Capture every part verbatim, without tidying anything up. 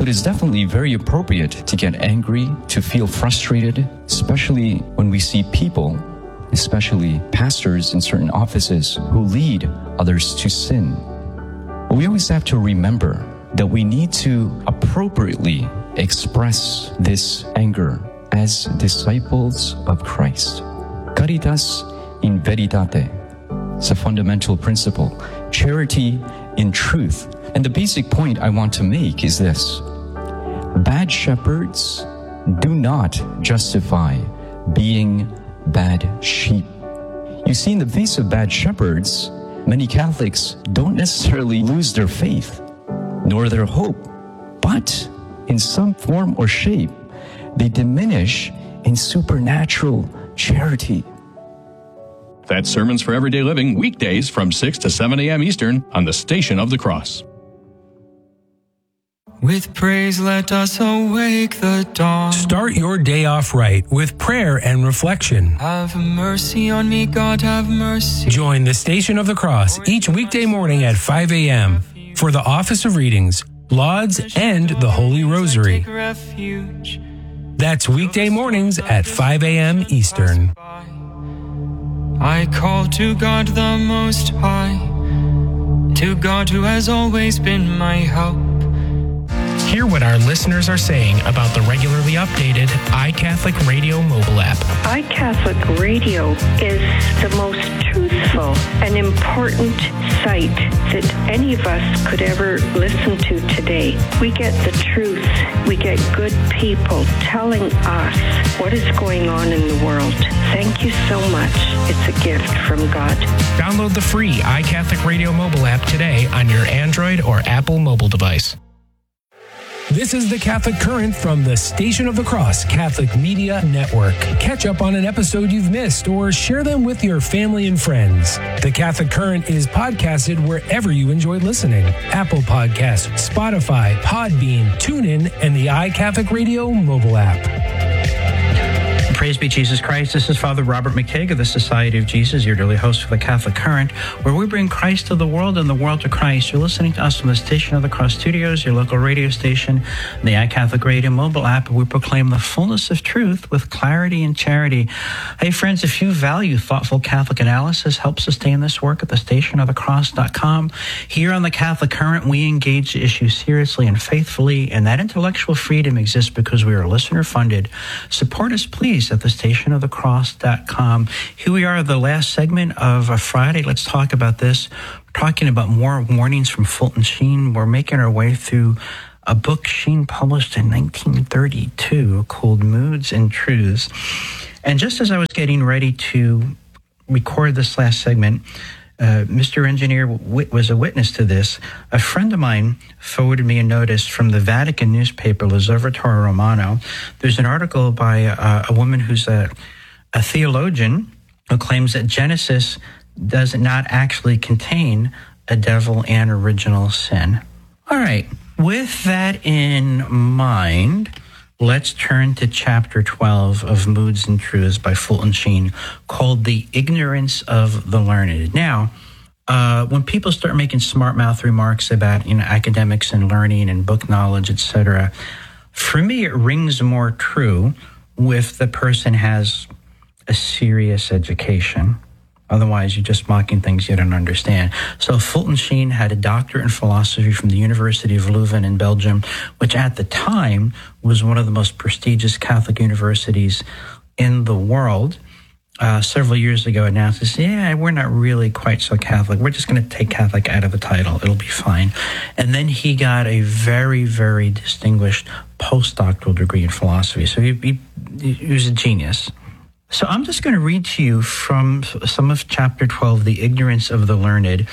So it is definitely very appropriate to get angry, to feel frustrated, especially when we see people, especially pastors in certain offices, who lead others to sin. But we always have to remember that we need to appropriately express this anger as disciples of Christ. Caritas in veritate. It's a fundamental principle. Charity in truth. And the basic point I want to make is this. Bad shepherds do not justify being bad sheep. You see, in the face of bad shepherds, many Catholics don't necessarily lose their faith, nor their hope, but in some form or shape, they diminish in supernatural charity. That's Sermons for Everyday Living, weekdays from six to seven a.m. Eastern on the Station of the Cross. With praise let us awake the dawn. Start your day off right with prayer and reflection. Have mercy on me, God, have mercy. Join the Station of the Cross each weekday morning at five a.m. for the Office of Readings, Lauds, and the Holy Rosary. That's weekday mornings at five a.m. Eastern. I call to God the Most High, to God who has always been my help. Hear what our listeners are saying about the regularly updated iCatholic Radio mobile app. iCatholic Radio is the most truthful and important site that any of us could ever listen to today. We get the truth. We get good people telling us what is going on in the world. Thank you so much. It's a gift from God. Download the free iCatholic Radio mobile app today on your Android or Apple mobile device. This is the Catholic Current from the Station of the Cross Catholic Media Network. Catch up on an episode you've missed or share them with your family and friends. The Catholic Current is podcasted wherever you enjoy listening. Apple Podcasts, Spotify, Podbean, TuneIn, and the iCatholic Radio mobile app. Praise be Jesus Christ. This is Father Robert McTague of the Society of Jesus, your daily host for the Catholic Current, where we bring Christ to the world and the world to Christ. You're listening to us from the Station of the Cross Studios, your local radio station, the iCatholic Radio mobile app. We proclaim the fullness of truth with clarity and charity. Hey, friends, if you value thoughtful Catholic analysis, help sustain this work at the station of the cross dot com. Here on the Catholic Current, we engage the issue seriously and faithfully, and that intellectual freedom exists because we are listener-funded. Support us, please, at the station of the cross dot com. Here we are, the last segment of a Friday. Let's talk about this. We're talking about more warnings from Fulton Sheen. We're making our way through a book Sheen published in nineteen thirty-two called Moods and Truths. And just as I was getting ready to record this last segment, Uh, Mister Engineer w- was a witness to this. A friend of mine forwarded me a notice from the Vatican newspaper, L'Osservatore Romano. There's an article by uh, a woman who's a, a theologian who claims that Genesis does not actually contain a devil and original sin. All right, with that in mind, let's turn to chapter twelve of Moods and Truths by Fulton Sheen, called The Ignorance of the Learned. Now, uh, when people start making smart mouth remarks about, you know, academics and learning and book knowledge, et cetera, for me, it rings more true if the person has a serious education. Otherwise, you're just mocking things you don't understand. So Fulton Sheen had a doctorate in philosophy from the University of Leuven in Belgium, which at the time was one of the most prestigious Catholic universities in the world. Uh, several years ago announced, yeah, we're not really quite so Catholic. We're just going to take Catholic out of the title. It'll be fine. And then he got a very, very distinguished postdoctoral degree in philosophy. So he, he, he was a genius. So I'm just going to read to you from some of chapter twelve, The Ignorance of the Learned.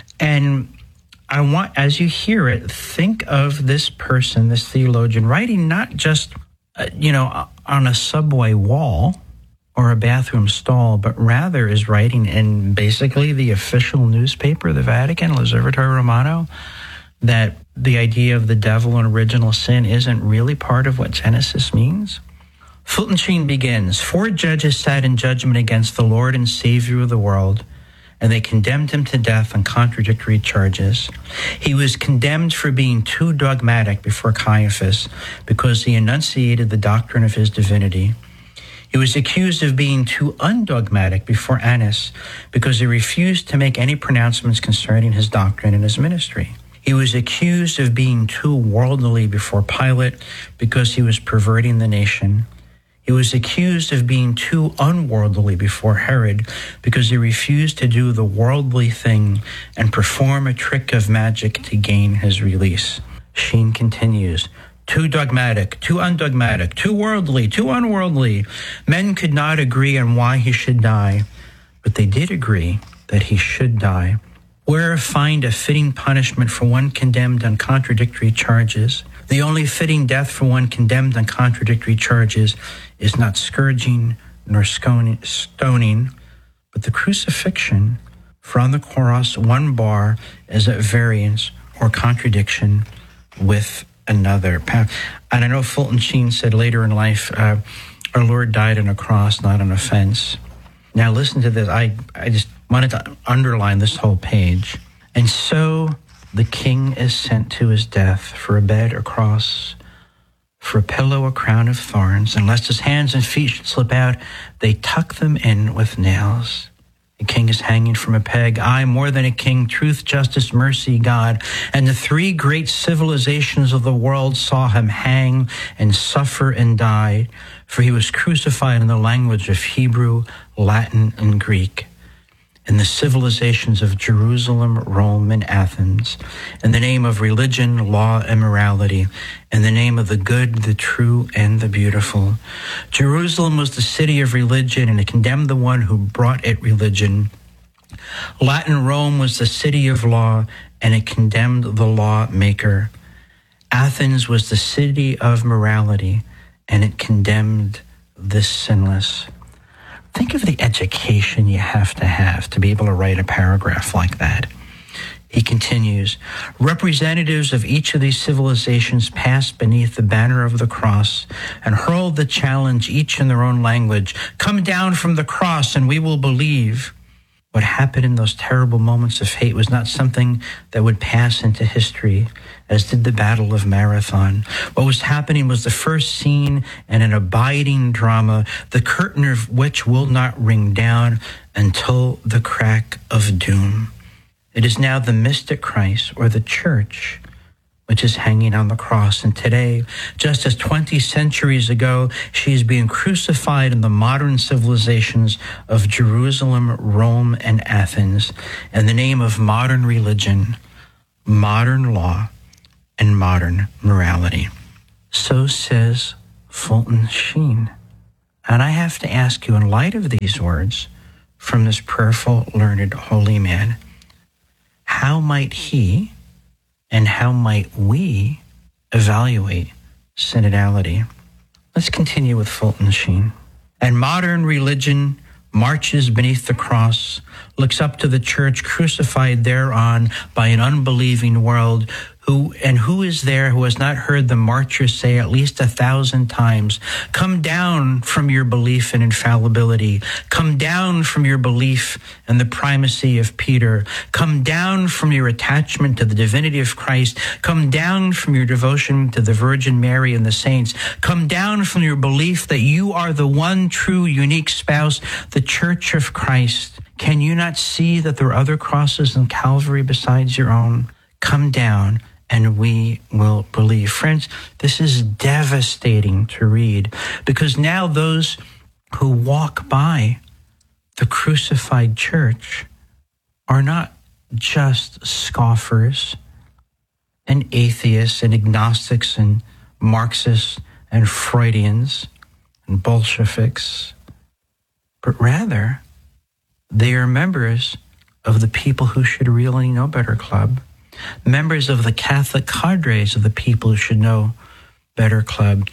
And I want, as you hear it, think of this person, this theologian, writing not just, uh, you know, on a subway wall or a bathroom stall, but rather is writing in basically the official newspaper of the Vatican, L'Osservatore Romano, that the idea of the devil and original sin isn't really part of what Genesis means. Fulton Sheen begins, four judges sat in judgment against the Lord and Savior of the world, and they condemned him to death on contradictory charges. He was condemned for being too dogmatic before Caiaphas because he enunciated the doctrine of his divinity. He was accused of being too undogmatic before Annas because he refused to make any pronouncements concerning his doctrine and his ministry. He was accused of being too worldly before Pilate because he was perverting the nation. He was accused of being too unworldly before Herod because he refused to do the worldly thing and perform a trick of magic to gain his release. Sheen continues, too dogmatic, too undogmatic, too worldly, too unworldly. Men could not agree on why he should die, but they did agree that he should die. Where find a fitting punishment for one condemned on contradictory charges? The only fitting death for one condemned on contradictory charges is not scourging nor stoning, but the crucifixion. For on the cross, one bar is at variance or contradiction with another. And I know Fulton Sheen said later in life, uh, our Lord died on a cross, not on a fence. Now listen to this. I, I just wanted to underline this whole page. And so the king is sent to his death for a bed, a cross, for a pillow, a crown of thorns. And lest his hands and feet should slip out, they tuck them in with nails. The king is hanging from a peg. I, more than a king, truth, justice, mercy, God. And the three great civilizations of the world saw him hang and suffer and die, for he was crucified in the language of Hebrew, Latin, and Greek. In the civilizations of Jerusalem, Rome, and Athens, in the name of religion, law, and morality, in the name of the good, the true, and the beautiful. Jerusalem was the city of religion, and it condemned the one who brought it religion. Latin Rome was the city of law, and it condemned the lawmaker. Athens was the city of morality, and it condemned the sinless. Think of the education you have to have to be able to write a paragraph like that. He continues, representatives of each of these civilizations passed beneath the banner of the cross and hurled the challenge, each in their own language, come down from the cross and we will believe. What happened in those terrible moments of hate was not something that would pass into history, as did the Battle of Marathon. What was happening was the first scene in an abiding drama, the curtain of which will not ring down until the crack of doom. It is now the mystic Christ, or the church, which is hanging on the cross. And today, just as twenty centuries ago, she is being crucified in the modern civilizations of Jerusalem, Rome, and Athens in the name of modern religion, modern law, and modern morality. So says Fulton Sheen. And I have to ask you, in light of these words from this prayerful, learned, holy man, how might he and how might we evaluate synodality? Let's continue with Fulton Sheen. And modern religion marches beneath the cross, looks up to the church crucified thereon by an unbelieving world, who and who is there who has not heard the martyrs say at least a thousand times, come down from your belief in infallibility, come down from your belief in the primacy of Peter, come down from your attachment to the divinity of Christ, come down from your devotion to the Virgin Mary and the saints, come down from your belief that you are the one true unique spouse, the Church of Christ. Can you not see that there are other crosses in Calvary besides your own? Come down and we will believe. Friends, this is devastating to read, because now those who walk by the crucified church are not just scoffers and atheists and agnostics and Marxists and Freudians and Bolsheviks, but rather they are members of the People Who Should Really Know Better Club, members of the Catholic cadres of the People Who Should Know Better Club.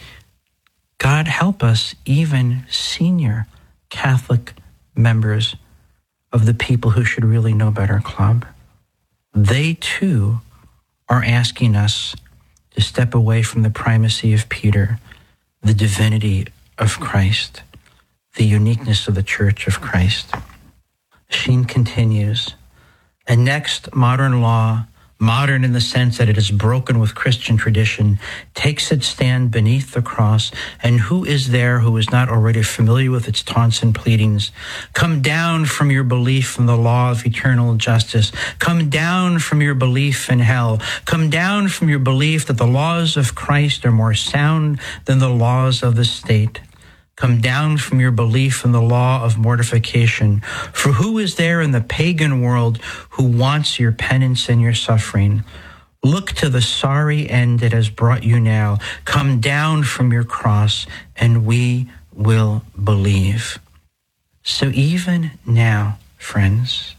God help us, even senior Catholic members of the People Who Should Really Know Better Club. They too are asking us to step away from the primacy of Peter, the divinity of Christ, the uniqueness of the Church of Christ. Sheen continues, and next, modern law, modern in the sense that it is broken with Christian tradition, takes its stand beneath the cross, and who is there who is not already familiar with its taunts and pleadings? Come down from your belief in the law of eternal justice. Come down from your belief in hell. Come down from your belief that the laws of Christ are more sound than the laws of the state. Come down from your belief in the law of mortification. For who is there in the pagan world who wants your penance and your suffering? Look to the sorry end it has brought you now. Come down from your cross, and we will believe. So even now, friends,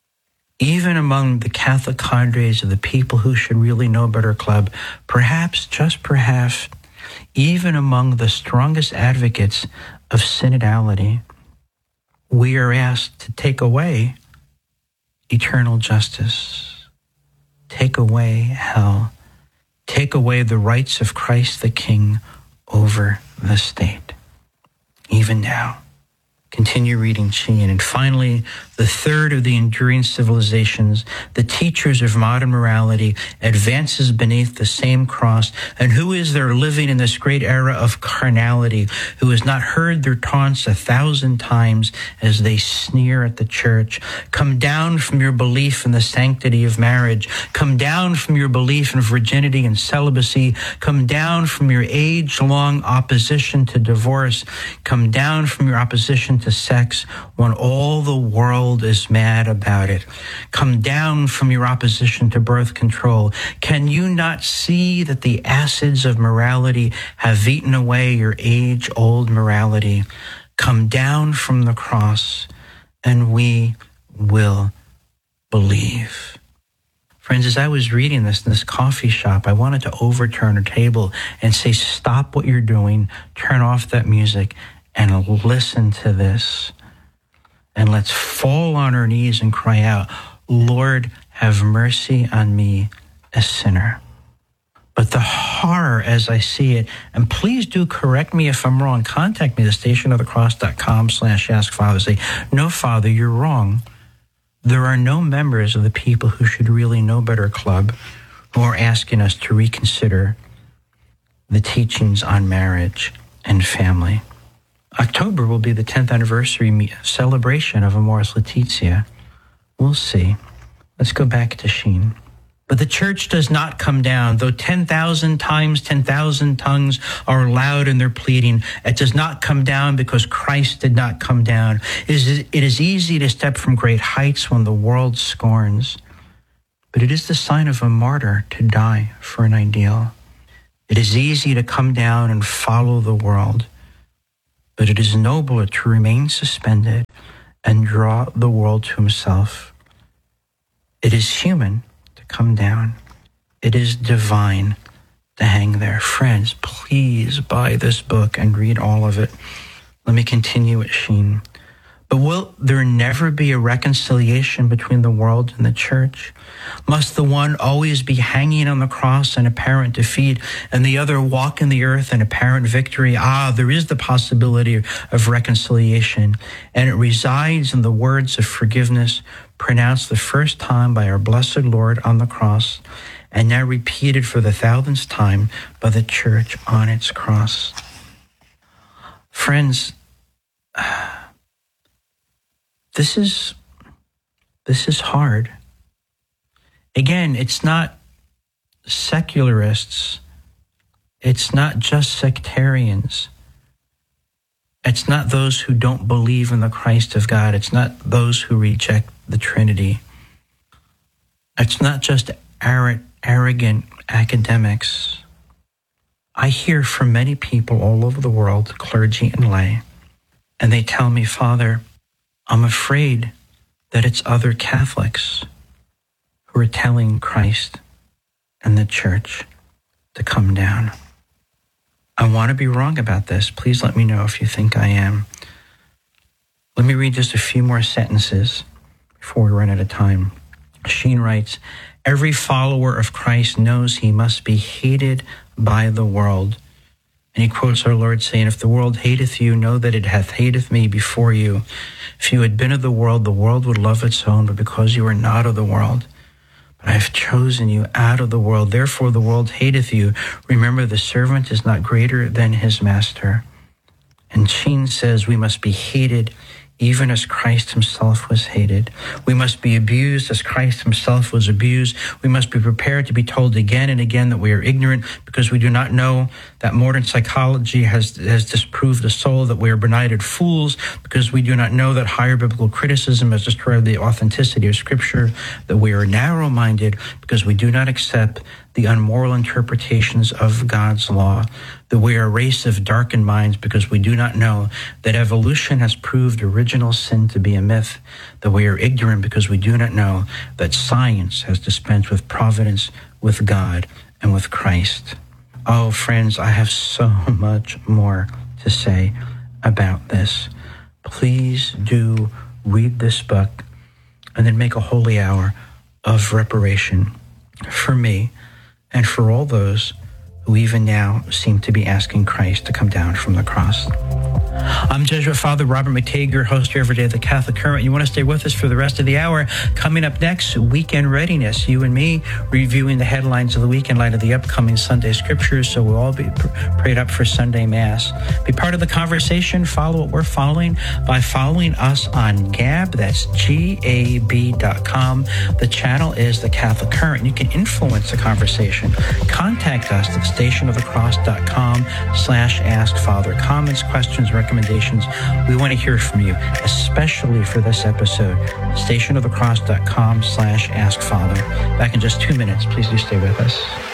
even among the Catholic cadres of the People Who Should Really Know Better Club, perhaps, just perhaps, even among the strongest advocates of synodality, we are asked to take away eternal justice, take away hell, take away the rights of Christ the King over the state. Even now. Continue reading Sheen. And finally, the third of the enduring civilizations, the teachers of modern morality, advances beneath the same cross. And who is there living in this great era of carnality, who has not heard their taunts a thousand times as they sneer at the church? Come down from your belief in the sanctity of marriage. Come down from your belief in virginity and celibacy. Come down from your age-long opposition to divorce. Come down from your opposition to sex when all the world is mad about it. Come down from your opposition to birth control. Can you not see that the acids of morality have eaten away your age-old morality? Come down from the cross, and we will believe. Friends, as I was reading this in this coffee shop, I wanted to overturn a table and say, stop what you're doing, turn off that music, and listen to this. And let's fall on our knees and cry out, Lord, have mercy on me, a sinner. But the horror as I see it, and please do correct me if I'm wrong, contact me at stationofthecross.com slash ask Father. Say, no, Father, you're wrong. There are no members of the People Who Should Really Know Better Club who are asking us to reconsider the teachings on marriage and family. October will be the tenth anniversary celebration of Amoris Laetitia. We'll see. Let's go back to Sheen. But the church does not come down. Though ten thousand times ten thousand tongues are loud in their pleading, it does not come down because Christ did not come down. It is, it is easy to step from great heights when the world scorns, but it is the sign of a martyr to die for an ideal. It is easy to come down and follow the world, but it is nobler to remain suspended and draw the world to himself. It is human to come down. It is divine to hang there. Friends, please buy this book and read all of it. Let me continue at Sheen. But will there never be a reconciliation between the world and the church? Must the one always be hanging on the cross in apparent defeat and the other walk in the earth in apparent victory? Ah, there is the possibility of reconciliation, and it resides in the words of forgiveness pronounced the first time by our blessed Lord on the cross, and now repeated for the thousandth time by the church on its cross. Friends, This is, this is hard. Again, it's not secularists. It's not just sectarians. It's not those who don't believe in the Christ of God. It's not those who reject the Trinity. It's not just arrogant academics. I hear from many people all over the world, clergy and lay, and they tell me, Father, I'm afraid that it's other Catholics who are telling Christ and the church to come down. I want to be wrong about this. Please let me know if you think I am. Let me read just a few more sentences before we run out of time. Sheen writes, every follower of Christ knows he must be hated by the world, And he quotes our Lord saying, if the world hateth you, know that it hath hated me before you. If you had been of the world, the world would love its own, but because you are not of the world, but I have chosen you out of the world, therefore the world hateth you. Remember, the servant is not greater than his master. And Sheen says we must be hated even as Christ himself was hated. We must be abused as Christ himself was abused. We must be prepared to be told again and again that we are ignorant because we do not know that modern psychology has, has disproved the soul, that we are benighted fools because we do not know that higher biblical criticism has destroyed the authenticity of Scripture, that we are narrow-minded because we do not accept the unmoral interpretations of God's law, that we are a race of darkened minds because we do not know that evolution has proved original sin to be a myth, that we are ignorant because we do not know that science has dispensed with providence, with God, and with Christ. Oh, friends, I have so much more to say about this. Please do read this book and then make a holy hour of reparation for me and for all those who even now seem to be asking Christ to come down from the cross. I'm Jesuit Father Robert McTague, your host here every day at the Catholic Current. You want to stay with us for the rest of the hour. Coming up next, Weekend Readiness. You and me reviewing the headlines of the week in light of the upcoming Sunday Scriptures, so we'll all be pr- prayed up for Sunday Mass. Be part of the conversation. Follow what we're following by following us on Gab. That's G A B dot com. The channel is the Catholic Current. You can influence the conversation. Contact us at stationofthecross.com slash ask Father. Comments, questions, recommendations. We want to hear from you, especially for this episode. stationofthecross.com slash ask Father. Back in just two minutes. Please do stay with us.